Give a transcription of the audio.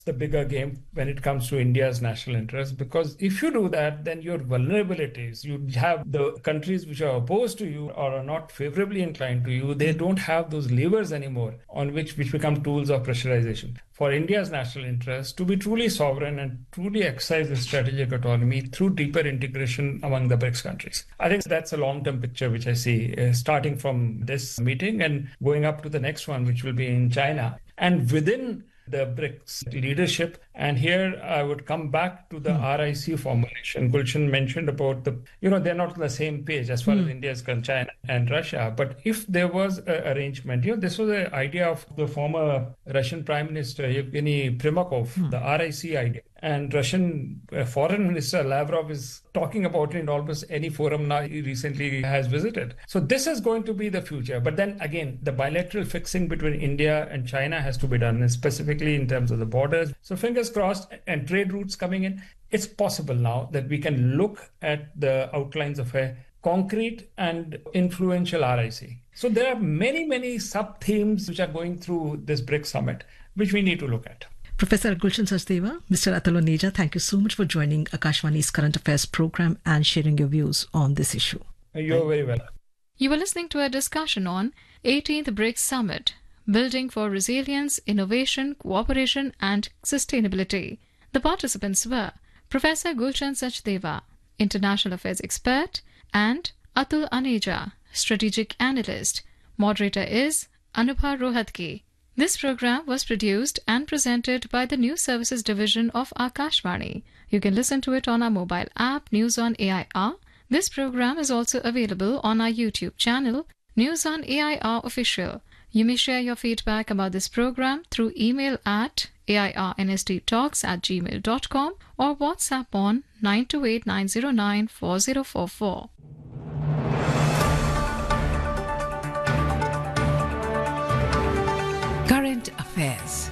the bigger game when it comes to India's national interest. Because if you do that, then your vulnerabilities, you have the countries which are opposed to you or are not favorably inclined to you, they don't have those levers anymore on which become tools of pressurization. For India's national interest to be truly sovereign and truly exercise its strategic autonomy through deeper integration among the BRICS countries. I think that's a long-term picture which I see starting from this meeting and going up to the next one, which will be in China. And within the BRICS leadership. And here I would come back to the RIC formulation. Gulshan mentioned about they're not on the same page as far as India is concerned, China and Russia. But if there was an arrangement, this was the idea of the former Russian Prime Minister Yevgeny Primakov, the RIC idea. And Russian Foreign Minister Lavrov is talking about it in almost any forum now he recently has visited. So this is going to be the future. But then again, the bilateral fixing between India and China has to be done, specifically in terms of the borders. So fingers crossed, and trade routes coming in. It's possible now that we can look at the outlines of a concrete and influential RIC. So there are many, many sub-themes which are going through this BRICS summit, which we need to look at. Professor Gulshan Sachdeva, Mr. Atul Oneja, thank you so much for joining Akashvani's Current Affairs program and sharing your views on this issue. You're very welcome. You were listening to a discussion on 18th BRICS Summit, Building for Resilience, Innovation, Cooperation and Sustainability. The participants were Professor Gulshan Sachdeva, International Affairs Expert, and Atul Oneja, Strategic Analyst. Moderator is Anubha Rohatgi. This program was produced and presented by the News Services Division of Akashvani. You can listen to it on our mobile app, News on AIR. This program is also available on our YouTube channel, News on AIR Official. You may share your feedback about this program through email at airnsttalks@gmail.com or WhatsApp on 928-909-4044. Current Affairs.